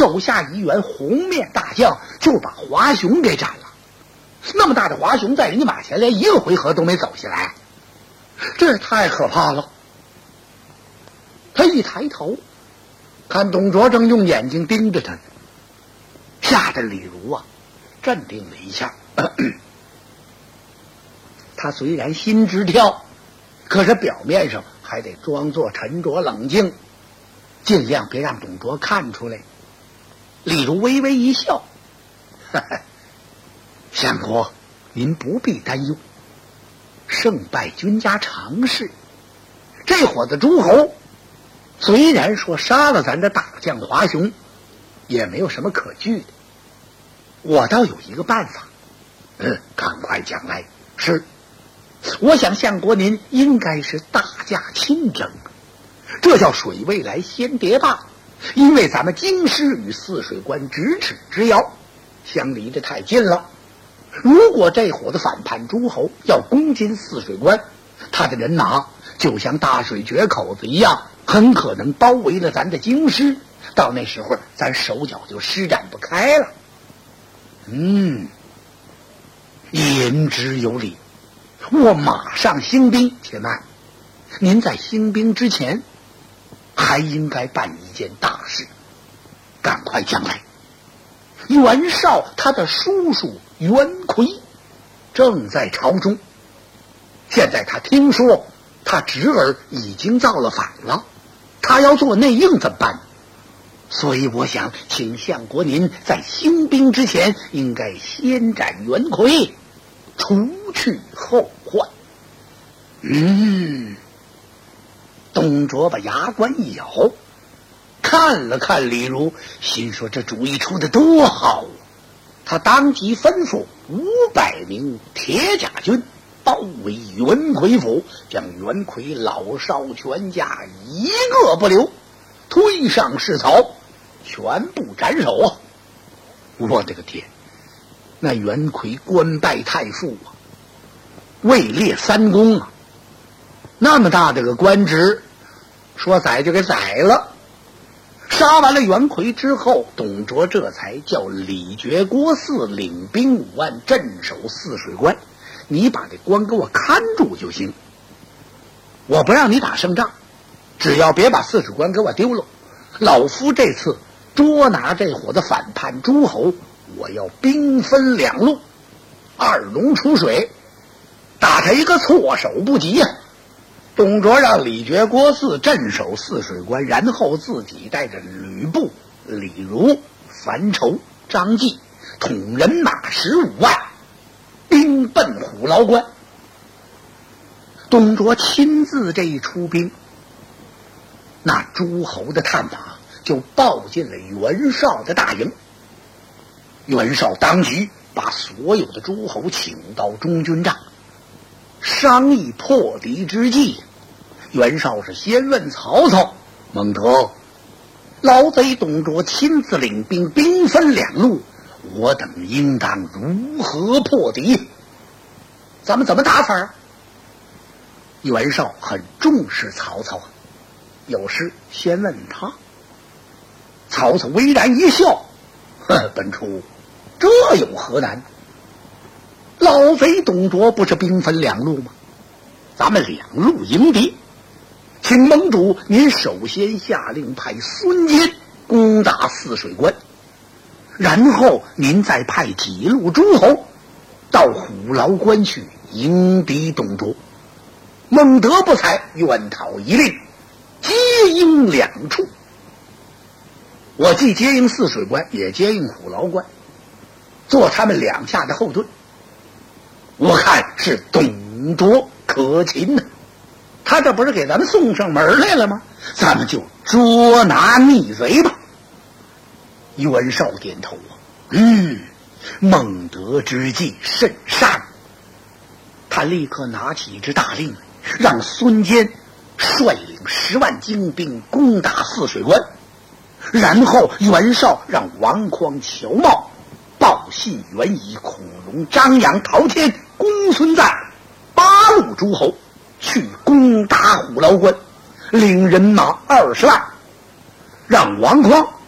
手下一员红面大将就把华雄给斩了。那么大的华雄在人家马前连一个回合都没走下来，这太可怕了。他一抬头看董卓正用眼睛盯着他，吓得李儒镇定了一下。他虽然心直跳，可是表面上还得装作沉着冷静，尽量别让董卓看出来。李儒微微一笑，相国您不必担忧，胜败君家常事。这伙子诸侯虽然说杀了咱的大将华雄，也没有什么可惧的。我倒有一个办法。赶快讲来。是，我想相国您应该是大驾亲征，这叫水未来先谍报。因为咱们京师与泗水关咫尺之遥，相离得太近了。如果这伙子反叛诸侯要攻进泗水关，他的人马就像大水决口子一样，很可能包围了咱的京师，到那时候咱手脚就施展不开了。言之有理，我马上兴兵。且慢，您在兴兵之前还应该办一件大事，赶快讲来。袁绍他的叔叔袁奎正在朝中，现在他听说他侄儿已经造了反了，他要做内应怎么办？所以我想请相国您在兴兵之前应该先斩袁奎，除去后患。董卓把牙关一咬，看了看李儒，心说这主意出得多好。他当即吩咐500名铁甲军包围袁奎府，将袁奎老少全家一个不留推上市草，全部斩首。我的个天，那袁奎官拜太傅位列3公那么大的个官职，说宰就给宰了。杀完了袁奎之后，董卓这才叫李傕、郭汜领兵5万镇守泗水关，你把这关给我看住就行，我不让你打胜仗，只要别把泗水关给我丢了。老夫这次捉拿这伙子反叛诸侯，我要兵分2路，2龙出水，打他一个措手不及董卓让李傕、郭汜镇守泗水关，然后自己带着吕布、李儒、樊稠、张济统人马15万，兵奔虎牢关。董卓亲自这一出兵，那诸侯的探马就报进了袁绍的大营。袁绍当即把所有的诸侯请到中军帐，商议破敌之计。袁绍是先问曹操：孟德，老贼董卓亲自领兵，兵分2路，我等应当如何破敌？咱们怎么打法？袁绍很重视曹操，有事先问他。曹操微然一笑：本初这有何难？老贼董卓不是兵分2路吗？咱们2路迎敌，请盟主您首先下令派孙坚攻打泗水关，然后您再派几路诸侯到虎牢关去迎敌董卓。孟德不才，愿讨一令，接应2处。我既接应泗水关，也接应虎牢关，做他们2下的后盾。我看是董卓可擒呢，他这不是给咱们送上门来了吗？咱们就捉拿逆贼吧。袁绍点头孟德之计甚善。他立刻拿起一支大令，让孙坚率领10万精兵攻打泗水关，然后袁绍让王匡、乔瑁、鲍信、袁乙、孔融、张扬、陶谦、公孙瓒8路诸侯去攻打虎牢关，领人马20万，让王匡